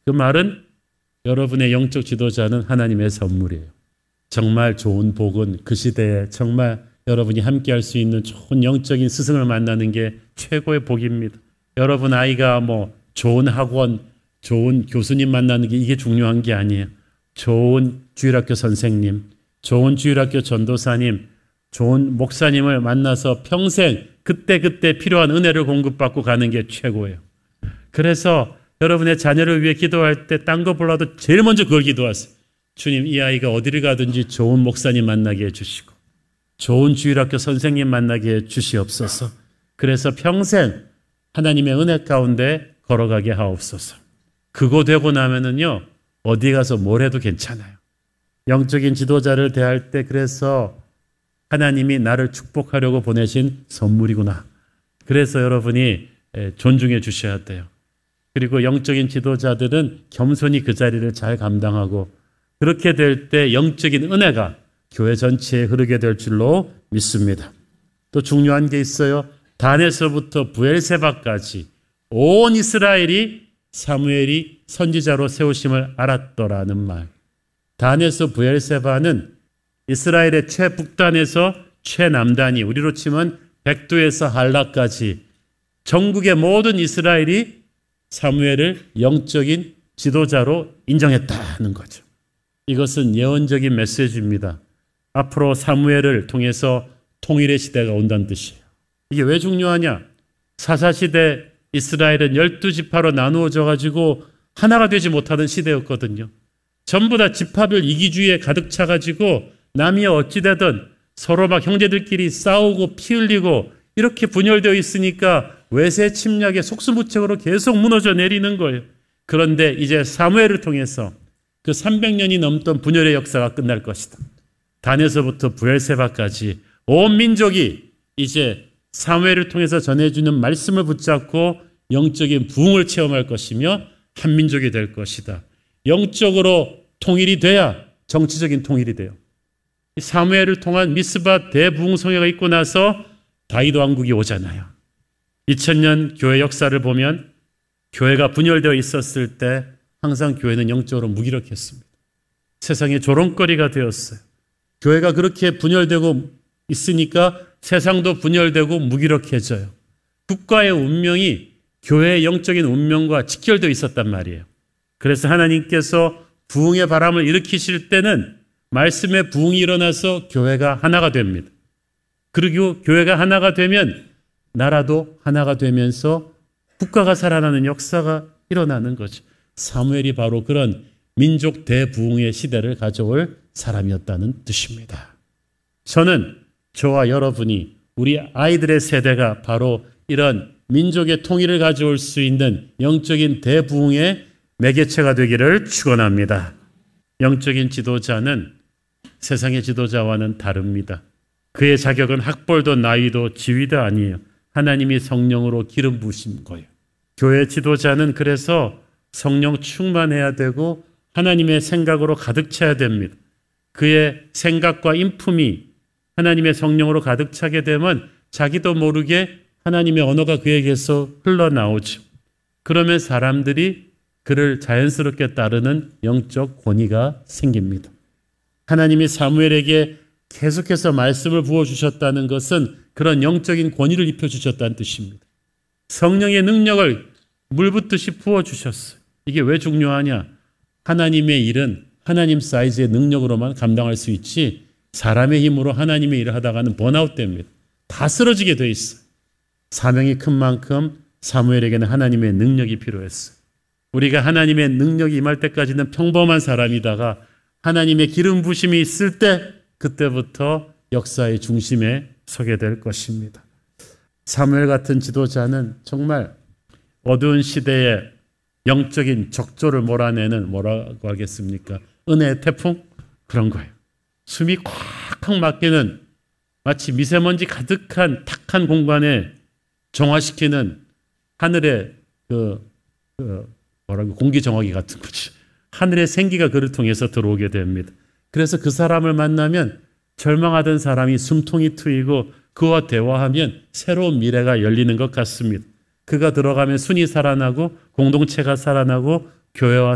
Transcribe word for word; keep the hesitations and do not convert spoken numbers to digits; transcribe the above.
그 말은 여러분의 영적 지도자는 하나님의 선물이에요. 정말 좋은 복은 그 시대에 정말 여러분이 함께 할 수 있는 좋은 영적인 스승을 만나는 게 최고의 복입니다. 여러분 아이가 뭐 좋은 학원, 좋은 교수님 만나는 게 이게 중요한 게 아니에요. 좋은 주일학교 선생님, 좋은 주일학교 전도사님, 좋은 목사님을 만나서 평생 그때그때 필요한 은혜를 공급받고 가는 게 최고예요. 그래서 여러분의 자녀를 위해 기도할 때 딴 거 몰라도 제일 먼저 그걸 기도하세요. 주님, 이 아이가 어디를 가든지 좋은 목사님 만나게 해주시고 좋은 주일학교 선생님 만나게 해주시옵소서. 그래서 평생 하나님의 은혜 가운데 걸어가게 하옵소서. 그거 되고 나면은요, 어디 가서 뭘 해도 괜찮아요. 영적인 지도자를 대할 때 그래서 하나님이 나를 축복하려고 보내신 선물이구나. 그래서 여러분이 존중해 주셔야 돼요. 그리고 영적인 지도자들은 겸손히 그 자리를 잘 감당하고 그렇게 될 때 영적인 은혜가 교회 전체에 흐르게 될 줄로 믿습니다. 또 중요한 게 있어요. 단에서부터 브엘세바까지 온 이스라엘이 사무엘이 선지자로 세우심을 알았더라는 말. 단에서 브엘세바는 이스라엘의 최북단에서 최남단이 우리로 치면 백두에서 한라까지 전국의 모든 이스라엘이 사무엘을 영적인 지도자로 인정했다는 거죠. 이것은 예언적인 메시지입니다. 앞으로 사무엘을 통해서 통일의 시대가 온다는 뜻이에요. 이게 왜 중요하냐? 사사시대 이스라엘은 열두 지파로 나누어져 가지고 하나가 되지 못하던 시대였거든요. 전부 다 지파별 이기주의에 가득 차가지고 남이 어찌되든 서로 막 형제들끼리 싸우고 피 흘리고 이렇게 분열되어 있으니까 외세 침략의 속수무책으로 계속 무너져 내리는 거예요. 그런데 이제 사무엘을 통해서 그 삼백 년이 넘던 분열의 역사가 끝날 것이다. 단에서부터 브엘세바까지 온 민족이 이제 사무엘을 통해서 전해주는 말씀을 붙잡고 영적인 부흥을 체험할 것이며 한 민족이 될 것이다. 영적으로 통일이 돼야 정치적인 통일이 돼요. 사무엘을 통한 미스바 대부흥성회가 있고 나서 다윗 왕국이 오잖아요. 이천 년 교회 역사를 보면 교회가 분열되어 있었을 때 항상 교회는 영적으로 무기력했습니다. 세상의 조롱거리가 되었어요. 교회가 그렇게 분열되고 있으니까 세상도 분열되고 무기력해져요. 국가의 운명이 교회의 영적인 운명과 직결되어 있었단 말이에요. 그래서 하나님께서 부흥의 바람을 일으키실 때는 말씀의 부흥이 일어나서 교회가 하나가 됩니다. 그리고 교회가 하나가 되면 나라도 하나가 되면서 국가가 살아나는 역사가 일어나는 거죠. 사무엘이 바로 그런 민족 대부흥의 시대를 가져올 사람이었다는 뜻입니다. 저는 저와 여러분이 우리 아이들의 세대가 바로 이런 민족의 통일을 가져올 수 있는 영적인 대부흥의 매개체가 되기를 축원합니다. 영적인 지도자는 세상의 지도자와는 다릅니다. 그의 자격은 학벌도 나이도 지위도 아니에요. 하나님이 성령으로 기름 부으신 거예요. 교회 지도자는 그래서 성령 충만해야 되고 하나님의 생각으로 가득 차야 됩니다. 그의 생각과 인품이 하나님의 성령으로 가득 차게 되면 자기도 모르게 하나님의 언어가 그에게서 흘러나오죠. 그러면 사람들이 그를 자연스럽게 따르는 영적 권위가 생깁니다. 하나님이 사무엘에게 계속해서 말씀을 부어주셨다는 것은 그런 영적인 권위를 입혀주셨다는 뜻입니다. 성령의 능력을 물붓듯이 부어주셨어요. 이게 왜 중요하냐? 하나님의 일은 하나님 사이즈의 능력으로만 감당할 수 있지 사람의 힘으로 하나님의 일을 하다가는 번아웃 됩니다. 다 쓰러지게 돼 있어요. 사명이 큰 만큼 사무엘에게는 하나님의 능력이 필요했어요. 우리가 하나님의 능력이 임할 때까지는 평범한 사람이다가 하나님의 기름 부심이 있을 때 그때부터 역사의 중심에 서게 될 것입니다. 사무엘 같은 지도자는 정말 어두운 시대에 영적인 적조를 몰아내는 뭐라고 하겠습니까? 은혜의 태풍? 그런 거예요. 숨이 콱콱 막히는 마치 미세먼지 가득한 탁한 공간에 정화시키는 하늘의 그, 그 뭐라고 공기 정화기 같은 거지. 하늘의 생기가 그를 통해서 들어오게 됩니다. 그래서 그 사람을 만나면 절망하던 사람이 숨통이 트이고 그와 대화하면 새로운 미래가 열리는 것 같습니다. 그가 들어가면 순이 살아나고 공동체가 살아나고 교회와